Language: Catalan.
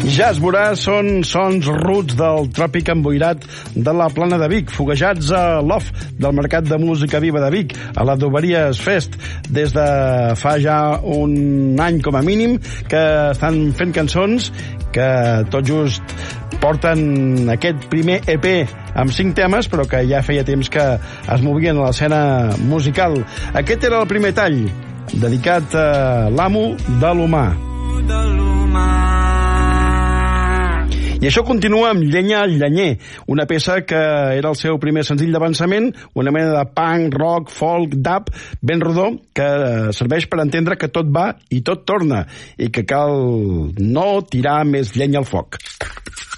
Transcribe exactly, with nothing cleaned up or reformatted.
Ja es veurà, són sons ruts del tròpic emboirat de la Plana de Vic, foguejats a l'O F del Mercat de Música Viva de Vic, a la Doberies Fest, des de fa ja un any com a mínim, que estan fent cançons que tot just porten aquest primer E P amb cinc temes, però que ja feia temps que es movien a l'escena musical. Aquest era el primer tall, dedicat a l'amo de l'humà. I això continua amb Llenya al llenyer, una peça que era el seu primer senzill d'avançament, una mena de punk, rock, folk, dub, ben rodó, que serveix per entendre que tot va i tot torna, i que cal no tirar més llenya al foc.